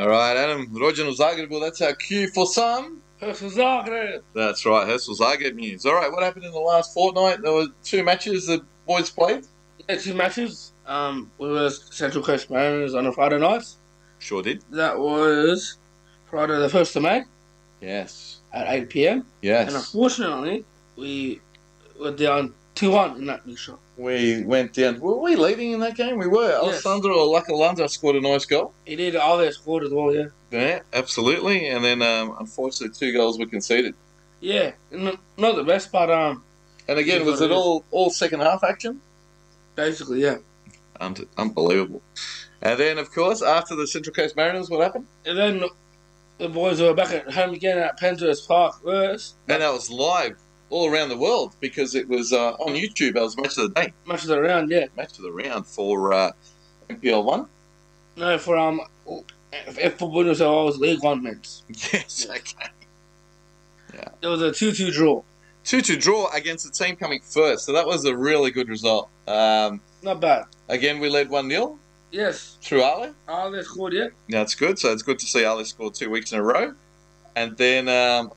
All right, Adam. Rođen u Zagrebu. That's our cue for some. Herschel Zagreb. That's right, Herschel Zagreb news. All right, what happened in the last fortnight? There were 2 matches the boys played. Yeah, 2 matches. We were Central Coast Mariners on a Friday night. Sure did. That was Friday the 1st of May Yes. at 8 p.m. Yes. And unfortunately, we were down 2-1 in that mixture. We went down. Were we leading in that game? We were. Yes. Alessandro Lacalanda scored a nice goal. He did. Alves scored as well, yeah. Yeah, absolutely. And then, unfortunately, 2 goals were conceded. Yeah, not the best, but And again, was it all second half action? basically, yeah. Unbelievable. And then, of course, after the Central Coast Mariners, what happened? And then the boys were back at home again at Penshurst Park first. And that was live all around the world because it was on YouTube. That was Match of the Day. Match of the round, yeah. Match of the round for MPL 1. No, for if Football New South Wales League 1 men's. Yes, okay. Yeah. It was a 2-2 draw. 2-2 draw against the team coming first. So that was a really good result. Not bad. Again, we led 1-0 Yes. through Ale. Alves scored, yeah. That's good. So it's good to see Ale score 2 weeks in a row. And then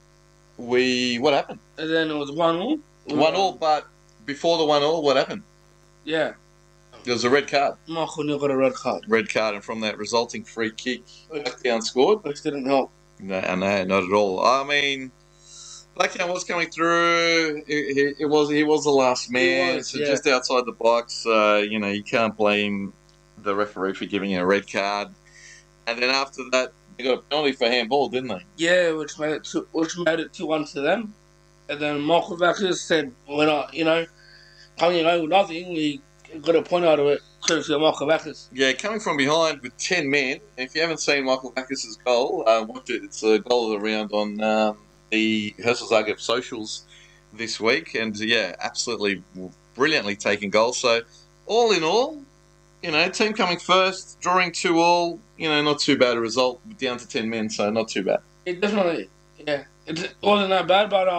what happened? And then it was 1-1. 1-1, but before the 1-1, what happened? Yeah. There was a red card. Michael Neal got a red card. Red card, and from that resulting free kick, Blackdown scored. Which didn't help. No, not at all. I mean, Blackdown was coming through. He was the last man, so yeah. just outside the box. You can't blame the referee for giving him a red card. And then after that, they got a penalty for handball, didn't they? Yeah, which made it 2-1 to them. And then Michael Vackers said, "We're not, coming away with nothing. We got a point out of it." Courtesy of Michael Vackers. Yeah, coming from behind with 10 men. If you haven't seen Michael Vackers' goal, watch it. It's a goal of the round on the Herschel Zagreb socials this week. And, yeah, absolutely brilliantly taken goal. So, all in all, team coming first, drawing 2-2, not too bad a result. Down to 10 men, so not too bad. It definitely, yeah. It wasn't that bad, but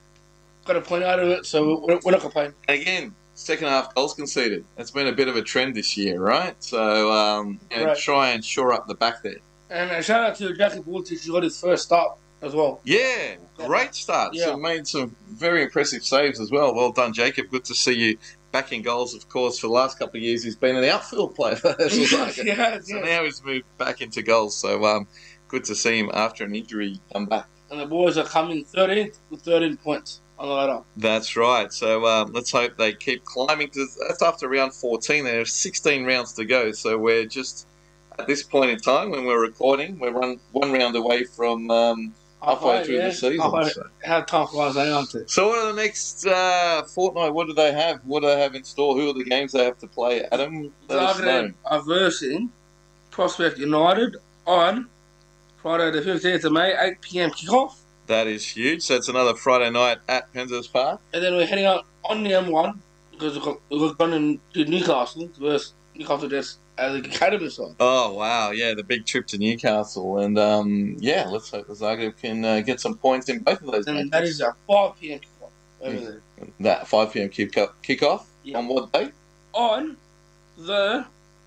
got a point out of it, so we're not complaining. Again, second half goals conceded. It's been a bit of a trend this year, right? So, Right. try and shore up the back there. And a shout out to Jackie Bultich, who got his first start as well. Yeah, great start. Yeah. So made some very impressive saves as well. Well done, Jacob. Good to see you back in goals, of course. For the last couple of years, he's been an outfield player for Herschel Zagreb. Yeah. So now he's moved back into goals. So good to see him after an injury come back. And the boys are coming 13th with 13 points on the ladder. That's right. So let's hope they keep climbing. Because that's after round 14. There are 16 rounds to go. So we're just, at this point in time, when we're recording, we're one round away from halfway through the season. How time flies, aren't it? So what are the next fortnight? What do they have? What do they have in store? Who are the games they have to play? Adam, let us know. Zagreb are versing Prospect United on Friday the 15th of May, 8 p.m. kickoff. That is huge. So it's another Friday night at Penshurst Park. And then we're heading out on the M1 because we've gone to Newcastle versus Newcastle Jets as a academy side. Oh, wow. Yeah, the big trip to Newcastle. And, let's hope the Zagreb can get some points in both of those And matches. that is a 5 p.m. kickoff over there. That 5 p.m. kickoff? Yeah. On what day? On the,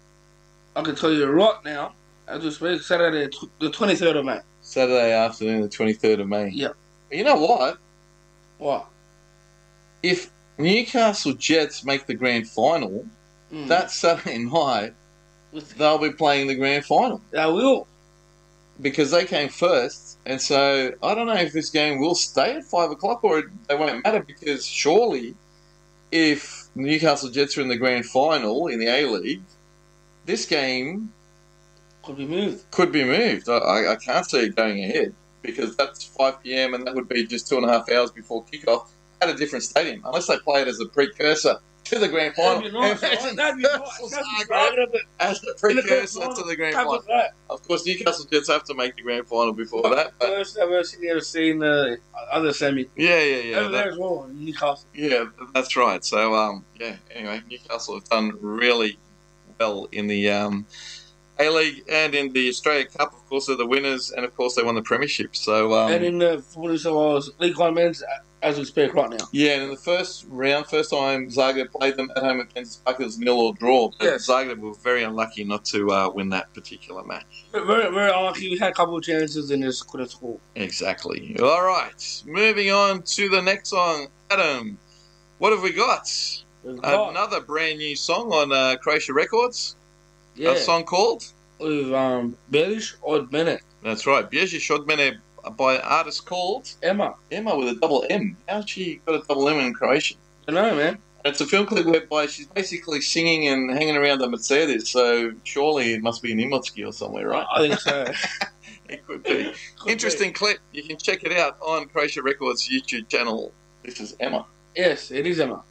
I can tell you right now, as we speak, Saturday the 23rd of May. Saturday afternoon, the 23rd of May. Yeah. You know what? What? If Newcastle Jets make the grand final, that Saturday night, they'll be playing the grand final. They will. Because they came first, and so I don't know if this game will stay at 5 o'clock or it won't matter, because surely if Newcastle Jets are in the grand final in the A-League, this game Could be moved. I can't see it going ahead, because that's 5 p.m. and that would be just 2.5 hours before kickoff at a different stadium, unless they play it as a precursor to the grand final. That'd be nice. That'd be nice. As a precursor to the grand final. Of course, Newcastle Jets have to make the grand final before that. But First ever seen the other semi. Yeah. Over there as well, in Newcastle. Yeah, that's right. So, anyway, Newcastle have done really well in the A-League and in the Australia Cup. Of course, they're the winners, and of course, they won the premiership. So, and in the Football New South Wales League 1 men's as we speak right now. Yeah, and in the first round, first time Zagreb played them at home against Park, it was 0 or draw. But Yes. Zagreb were very unlucky not to win that particular match. Very, very unlucky. We had a couple of chances and just couldn't score. Exactly. All right, moving on to the next song. Adam, what have we got? We've got, Another brand new song on Croatia Records. yeah, A song called? with Belish od Mene, That's right, Bježiš od mene, by an artist called Emma. Emma with a double M. How's she got a double M in Croatian? I know, man. It's a film clip whereby she's basically singing and hanging around the Mercedes, so surely it must be in Imotski or somewhere, right? I think so. It could be. Interesting clip. You can check it out on Croatia Records' YouTube channel. This is Emma. Yes, it is Emma.